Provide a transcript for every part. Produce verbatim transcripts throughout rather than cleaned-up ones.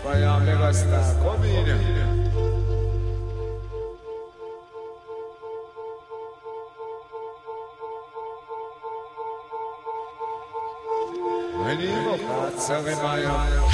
Vai a megastar, combina. Venimo, cazzo che maio.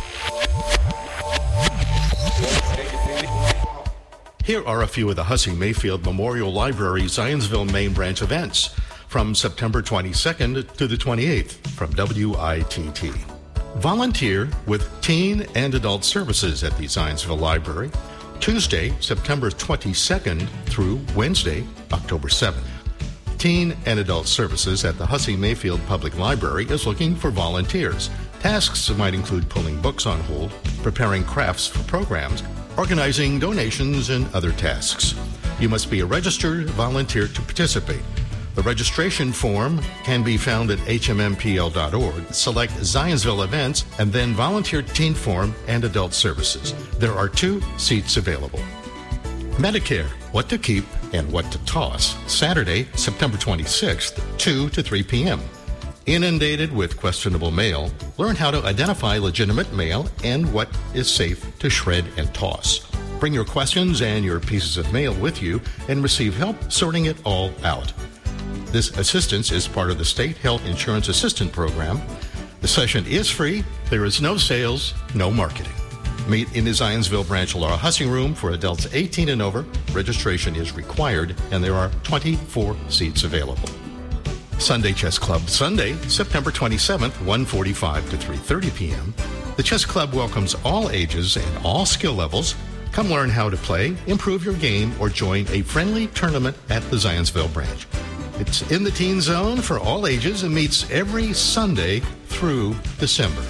Here are a few of the Hussey Mayfield Memorial Library Zionsville Main Branch events from September twenty-second to the twenty-eighth from W I T T. Volunteer with Teen and Adult Services at the Zionsville Library, Tuesday, September twenty-second through Wednesday, October seventh. Teen and Adult Services at the Hussey Mayfield Public Library is looking for volunteers. Tasks might include pulling books on hold, preparing crafts for programs, organizing donations, and other tasks. You must be a registered volunteer to participate. The registration form can be found at H M M P L dot org. Select Zionsville Events and then Volunteer Teen Forum and Adult Services. There are two seats available. Medicare, what to keep and what to toss. Saturday, September twenty-sixth, two to three p.m. Inundated with questionable mail, learn how to identify legitimate mail and what is safe to shred and toss. Bring your questions and your pieces of mail with you and receive help sorting it all out. This assistance is part of the State Health Insurance Assistant Program. The session is free. There is no sales, no marketing. Meet in the Zionsville Branch Laura Hussey Room for adults eighteen and over. Registration is required, and there are twenty-four seats available. Sunday Chess Club, Sunday, September twenty-seventh, one forty-five to three thirty p.m. The Chess Club welcomes all ages and all skill levels. Come learn how to play, improve your game, or join a friendly tournament at the Zionsville Branch. It's in the teen zone for all ages and meets every Sunday through December.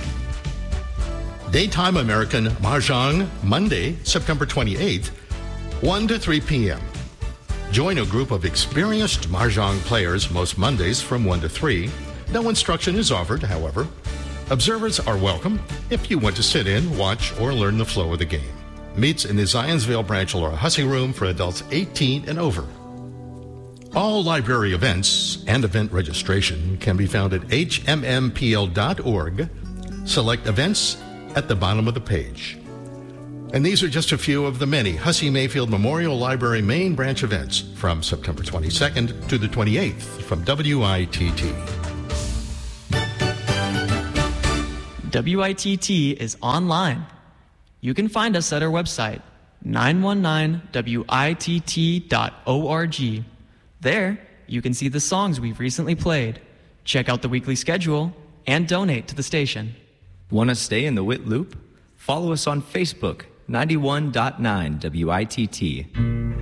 Daytime American Mahjong, Monday, September twenty-eighth, one to three p.m. Join a group of experienced Mahjong players most Mondays from one to three. No instruction is offered, however. Observers are welcome if you want to sit in, watch, or learn the flow of the game. Meets in the Zionsville Branch Laura Hussey Room for adults eighteen and over. All library events and event registration can be found at H M M P L dot org. Select events at the bottom of the page. And these are just a few of the many Hussey Mayfield Memorial Library Main Branch events from September twenty-second to the twenty-eighth from W I T T. W I T T is online. You can find us at our website, nine one nine W I T T dot org. There, you can see the songs we've recently played, check out the weekly schedule, and donate to the station. Want to stay in the W I T loop? Follow us on Facebook, ninety-one point nine W I T T.